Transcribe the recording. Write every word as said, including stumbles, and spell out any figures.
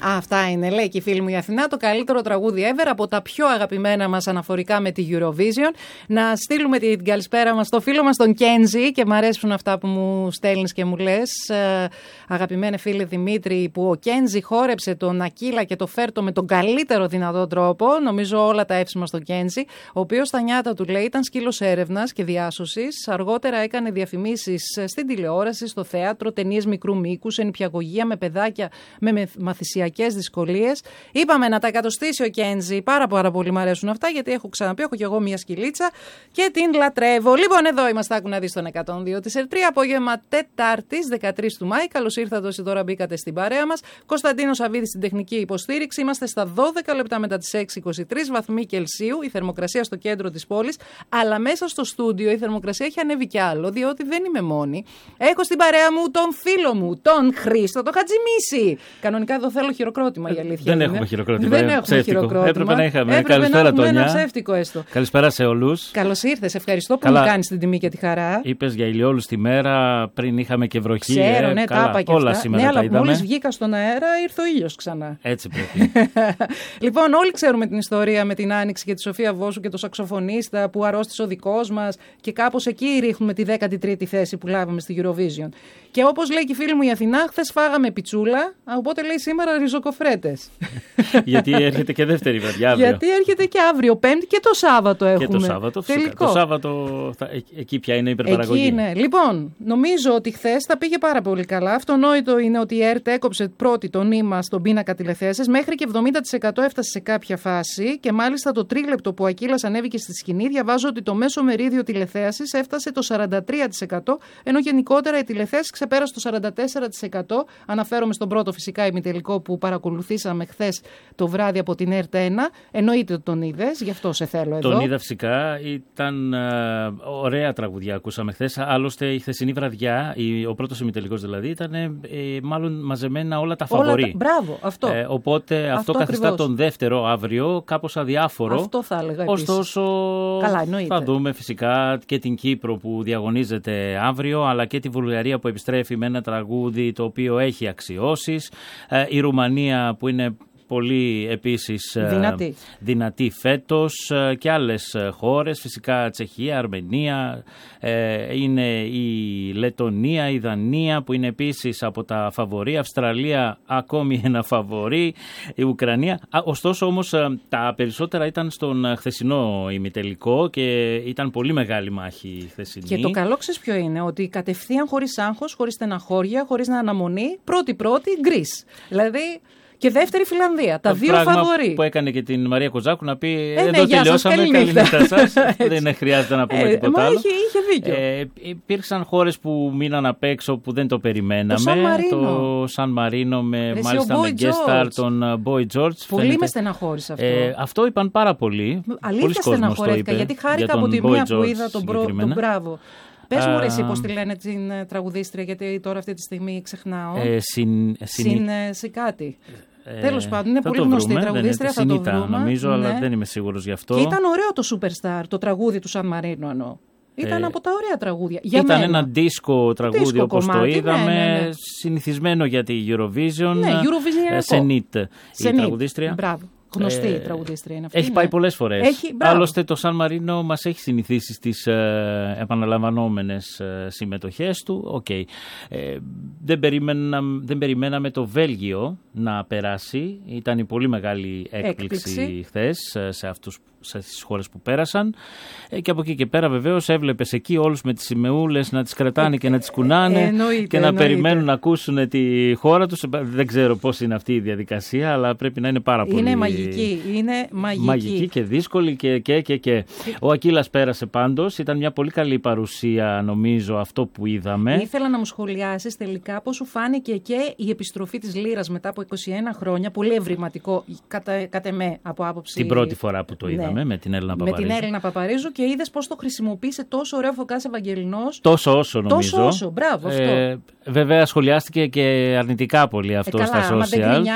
Αυτά είναι, λέει και η φίλη μου η Αθηνά, το καλύτερο τραγούδι ever, από τα πιο αγαπημένα μας αναφορικά με τη Eurovision. Να στείλουμε την καλησπέρα μας στο φίλο μας τον Κέντζι, και μου αρέσουν αυτά που μου στέλνεις και μου λες. Ε, αγαπημένε φίλε Δημήτρη, που ο Κέντζι χόρεψε τον Ακύλα και το Φέρτο με τον καλύτερο δυνατό τρόπο. Νομίζω όλα τα εύσημα στον Κέντζι, ο οποίος στα νιάτα του, λέει, ήταν σκύλος έρευνας και διάσωσης. Αργότερα έκανε διαφημίσεις στην τηλεόραση, στο θέατρο, ταινίες μικρού μήκους, ενυπιαγωγία με παιδάκια με μαθησιακές δυσκολίες. Είπαμε να τα εκατοστήσει ο Κέντζι. Πάρα, πάρα πολύ μου αρέσουν αυτά, γιατί έχω ξαναπεί, έχω και εγώ μια σκυλίτσα και την λατρεύω. Λοιπόν, εδώ είμαστε, άκου να δεις, στον εκατόν δύο της Ερτρία, απόγευμα Τετάρτης, δεκατρείς του Μάη. Καλώς ήρθατε όσοι τώρα μπήκατε στην παρέα μας. Κωνσταντίνος Αβίδης στην τεχνική υποστήριξη. Είμαστε στα δώδεκα λεπτά μετά τις έξι, είκοσι τρεις βαθμοί Κελσίου, η θερμοκρασία στο κέντρο της πόλης. Αλλά μέσα στο στούντιο η θερμοκρασία έχει ανέβει κι άλλο, διότι δεν είμαι μόνη. Έχω στην παρέα μου τον φίλο μου, τον Χρήστο, τον Χατζημίση. Κανονικά εδώ θέλω χειροκρότημα, η αλήθεια. Δεν είναι. έχουμε χειροκρότημα. Δεν έχουμε χειροκρότημα. Έπρεπε να είχαμε. Έπρεπε Καλησπέρα, να έχουμε Τόνια. ένα ψεύτικο έστω. Καλησπέρα σε όλους. Καλώς ήρθες. Ευχαριστώ που Καλά. μου κάνεις την τιμή και τη χαρά. Είπες για ηλιόλουστη τη μέρα, πριν είχαμε και βροχή. Ξέρω, ε, ναι, καλά. τα είπα και Όλα αυτά. σήμερα Ναι, τα αλλά είδαμε. μόλις βγήκα στον αέρα ήρθε ο ήλιος ξανά. Έτσι πρέπει. Λοιπόν, όλοι ξέρουμε την ιστορία με την Άνοιξη και τη Σοφία Βόσου και το σαξοφωνίστα που αρρώστησε ο δικός μας, και κάπως εκεί ρίχνουμε τη δέκατη τρίτη θέση που λάβαμε στη Eurovision. Και όπως λέει και η φίλη μου η Αθηνά, χθες φάγαμε πιτσούλα, οπότε λέει σήμερα ριζοκοφρέτες. Γιατί έρχεται και δεύτερη βραδιά αύριο. Γιατί έρχεται και αύριο Πέμπτη και το Σάββατο έχουμε. Και το Σάββατο, φυσικά. Τελικό. Το Σάββατο, θα, ε, εκεί πια είναι η υπερπαραγωγή. Εκεί είναι. Λοιπόν, νομίζω ότι χθες τα πήγε πάρα πολύ καλά. Αυτονόητο είναι ότι η ΕΡΤ έκοψε πρώτη το νήμα στον πίνακα τηλεθέασης. Μέχρι και εβδομήντα τοις εκατό έφτασε σε κάποια φάση, και μάλιστα το τρίλεπτο που ο Ακύλας ανέβηκε στη σκηνή, διαβάζω ότι το μέσο μερίδιο τηλεθέασης έφτασε το σαράντα τρία τοις εκατό, ενώ γενικότερα η τηλεθέαση ξεπέρασε το σαράντα τέσσερα τοις εκατό. Αναφέρομαι στον πρώτο φυσικά ημιτελικό που παρακολουθήσαμε χθες το βράδυ από την ΕΡΤ ένα. Εννοείται ότι τον είδες, γι' αυτό σε θέλω εδώ. Τον είδα φυσικά. Ήταν ε, ωραία τραγουδιά ακούσαμε χθες. Άλλωστε η χθεσινή βραδιά, η, ο πρώτος ημιτελικός δηλαδή, ήταν ε, μάλλον μαζεμένα όλα τα φαβορί. Όλα τα... Μπράβο, αυτό. Ε, οπότε αυτό, αυτό καθιστά ακριβώς τον δεύτερο αύριο κάπως αδιάφορο. Αυτό θα έλεγα επίσης. Ωστόσο, καλά, θα δούμε φυσικά και την Κύπρο που διαγωνίζεται αύριο, αλλά και τη Βουλγαρία που επιστρέφει με ένα τραγούδι το οποίο έχει αξιώσεις. Ε, η Ρουμανία που είναι πολύ επίσης δυνατή, δυνατή φέτος, και άλλες χώρες, φυσικά Τσεχία, Αρμενία, είναι η Λετονία, η Δανία που είναι επίσης από τα φαβορί, Αυστραλία ακόμη ένα φαβορί, η Ουκρανία. Ωστόσο όμως τα περισσότερα ήταν στον χθεσινό ημιτελικό και ήταν πολύ μεγάλη μάχη η χθεσινή. Και το καλό ξέρεις ποιο είναι, ότι κατευθείαν χωρίς άγχος, χωρίς στεναχώρια, χωρίς να αναμονή, πρώτη-πρώτη γκρίς. Δηλαδή... Και δεύτερη Φιλανδία. Τα το δύο πράγμα φαβορί. Που έκανε και την Μαρία Κοζάκου να πει: ε, εδώ ναι, τελειώσαμε. Καληνύχτα σας. Δεν χρειάζεται να πούμε ε, τίποτα μα άλλο. Είχε, είχε δίκιο. Ε, υπήρξαν χώρες που μείναν απ' έξω που δεν το περιμέναμε. Το Σαν Μαρίνο. Το Σαν Μαρίνο με, Εσύ, μάλιστα με guest star τον Boy George. Πολύ φαίνεται. με στεναχώρησε αυτό. Ε, αυτό είπαν πάρα πολύ. Αλήθεια στεναχωρέθηκα, γιατί χάρηκα από τη μία που είδα τον πρώτο. Τον μπράβο. Πες μου ρε εσύ πώς τη λένε την τραγουδίστρια, γιατί τώρα αυτή τη στιγμή ξεχνάω. Ε, συν, συν, συν κάτι. Ε, Τέλος πάντων, είναι πολύ γνωστή η τραγουδίστρια, θα το βρούμε. Νομίζω, ναι. αλλά δεν είμαι σίγουρος γι' αυτό. Και ήταν ωραίο το Superstar, το τραγούδι του Σαν Μαρίνο εννοώ. Ήταν ε, από τα ωραία τραγούδια. Για ήταν μένα. ένα δίσκο τραγούδι όπως το είδαμε, ναι, ναι, ναι. συνηθισμένο για τη Eurovision. Ναι, Eurovision Σενίτ, η τραγουδίστρια. Μπράβο. Γνωστή η τραγουδίστρια είναι αυτή. Έχει ναι. πάει πολλές φορές. Έχει, άλλωστε το Σαν Μαρίνο μας έχει συνηθίσει στις ε, επαναλαμβανόμενες ε, συμμετοχές του. Okay. Ε, δεν, περιμένα, δεν περιμέναμε το Βέλγιο να περάσει. Ήταν η πολύ μεγάλη έκπληξη, έκπληξη. χθες σε αυτούς στις χώρες που πέρασαν, ε, και από εκεί και πέρα βεβαίως έβλεπες εκεί όλους με τις σημεούλες να τις κρατάνε και να τις κουνάνε ε, εννοείται, και να εννοείται. περιμένουν να ακούσουν τη χώρα τους. Δεν ξέρω πώς είναι αυτή η διαδικασία, αλλά πρέπει να είναι πάρα πολύ είναι μαγική, είναι μαγική. μαγική και δύσκολη και, και, και, και. Ο Ακύλας πέρασε πάντως, ήταν μια πολύ καλή παρουσία νομίζω αυτό που είδαμε. Ήθελα να μου σχολιάσεις τελικά πώς σου φάνηκε και η επιστροφή της Λύρας μετά από είκοσι ένα χρόνια, πολύ ευρηματικό κατά, κατά εμέ από άποψη. Την πρώτη φορά που το είδαμε. Ναι. Με την Έλληνα Παπαρίζου. Με την Έλληνα Παπαρίζου και είδες πώς το χρησιμοποίησε τόσο ωραίο Φωκάς Ευαγγελινός. Τόσο όσο νομίζω. Τόσο όσο, μπράβο αυτό. Ε, βέβαια σχολιάστηκε και αρνητικά πολύ αυτό ε, καλά, στα social.